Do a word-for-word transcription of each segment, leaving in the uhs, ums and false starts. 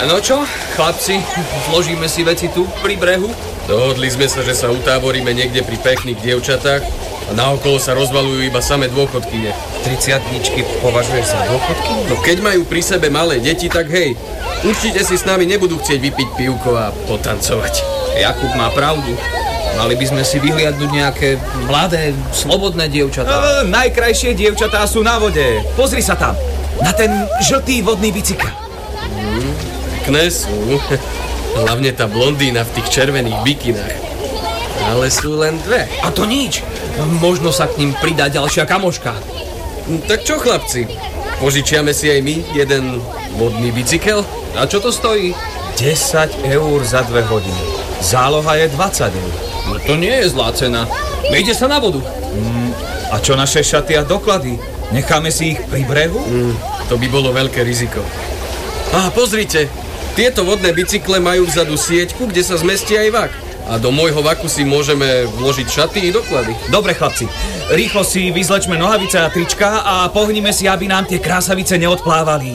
No čo, chlapci, zložíme si veci tu pri brehu? Dohodli sme sa, že sa utáboríme niekde pri pekných dievčatách a naokolo sa rozvalujú iba samé dôchodkyne. Triciatničky považuješ za dôchodky? No keď majú pri sebe malé deti, tak hej, určite si s nami nebudú chcieť vypiť pivko a potancovať. Jakub má pravdu. Mali by sme si vyhliadnúť nejaké mladé, slobodné dievčatá. E, najkrajšie dievčatá sú na vode. Pozri sa tam, na ten žltý vodný bicykel. Mm, pekné sú. Hlavne tá blondína v tých červených bikinách. Ale sú len dve. A to nič. Možno sa k ním pridá ďalšia kamoška. Tak čo, chlapci? Požičiame si aj my jeden vodný bicykel? A čo to stojí? desať eur za dve hodiny. Záloha je dvadsať eur. No to nie je zlá cena. Ide sa na vodu. Mm, a čo naše šaty a doklady? Necháme si ich pri brehu? Mm, to by bolo veľké riziko. Á, pozrite, tieto vodné bicykle majú vzadu sieťku, kde sa zmestí aj vak. A do môjho vaku si môžeme vložiť šaty i doklady. Dobre, chlapci, rýchlo si vyzlečme nohavice a trička a pohnime si, aby nám tie krásavice neodplávali.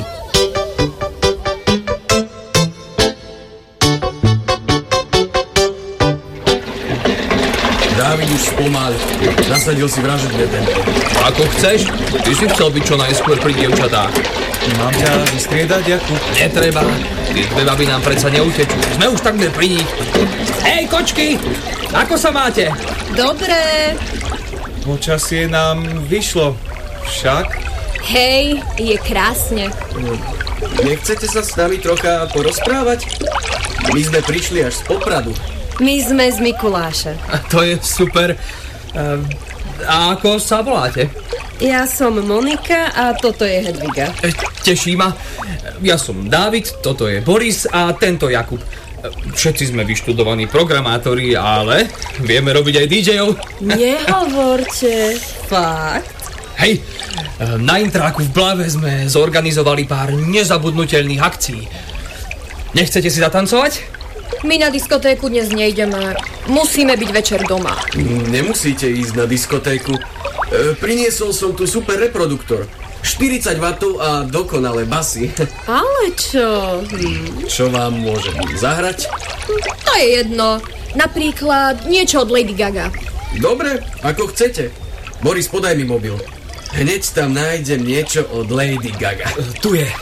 Dávid už spomal. Nasadil si vražedné tempo. Ako chceš? Ty si chcel byť čo najskôr pri dievčatách. Mám ťa vystriedať, Jakub? Netreba. Tie dve baby nám predsa neutečú. Sme už takmer pri nich. Hej, kočky! Ako sa máte? Dobre. Počasie nám vyšlo. Však? Hej, je krásne. Nechcete sa s nami trocha porozprávať? My sme prišli až z Popradu. My sme z Mikuláša. A to je super. Ehm, A ako sa voláte? Ja som Monika a toto je Hedviga. E, Teší ma. Ja som Dávid, toto je Boris a tento Jakub. E, Všetci sme vyštudovaní programátori, ale vieme robiť aj dý džejov. Nehovorte. Fakt? Hej, e, na Intráku v Blave sme zorganizovali pár nezabudnutelných akcií. Nechcete si zatancovať? My na diskotéku dnes nejdeme. Musíme byť večer doma. Nemusíte ísť na diskotéku. E, priniesol som tu super reproduktor. štyridsať wattov a dokonalé basy. Ale čo? Hm. Čo vám môžem zahrať? To je jedno. Napríklad niečo od Lady Gaga. Dobre, ako chcete. Boris, podaj mi mobil. Hneď tam nájdem niečo od Lady Gaga. Tu je.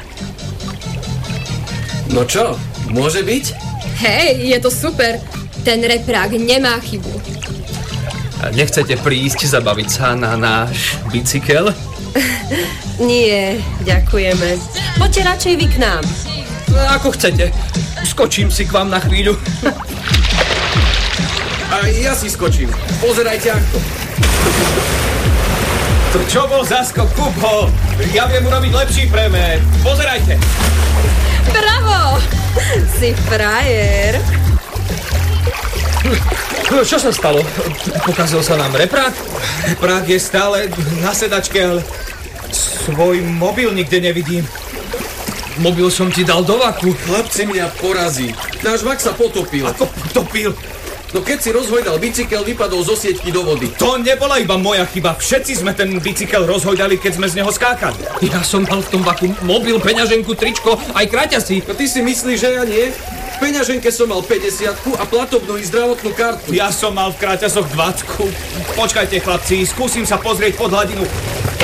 No čo, môže byť? Hej, je to super. Ten reprák nemá chybu. Nechcete prísť zabaviť sa na náš bicykel? Nie, ďakujeme. Poďte radšej vy k nám. Ako chcete. Skočím si k vám na chvíľu. A ja si skočím. Pozerajte ako. To čo bol za skok, Kubo? Ja viem urobiť lepší premer. Pozerajte. Bravo! Si frajer. Čo sa stalo? Pokazil sa nám reprák? Reprák je stále na sedačke, ale svoj mobil nikde nevidím. Mobil som ti dal do vaku. Chlapci, mňa porazí. Náš vak sa potopil. Ako potopil? No keď si rozhojdal bicykel, vypadol zo sieťky do vody. To nebola iba moja chyba. Všetci sme ten bicykel rozhojdali, keď sme z neho skákali. Ja som mal v tom vaku mobil, peňaženku, tričko, aj kraťasy. No ty si myslíš, že ja nie? V peňaženke som mal päťdesiatku a platobnú i zdravotnú kartu. Ja som mal v kráťasoch dvacku. Počkajte, chlapci, skúsim sa pozrieť pod hladinu.